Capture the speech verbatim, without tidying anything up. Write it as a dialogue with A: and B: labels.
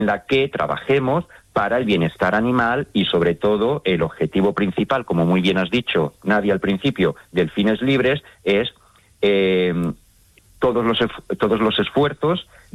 A: la que trabajemos para el bienestar animal y, sobre todo, el objetivo principal, como muy bien has dicho, Nadia, al principio, del Fines Libres, es eh, todos los todos los esfuerzos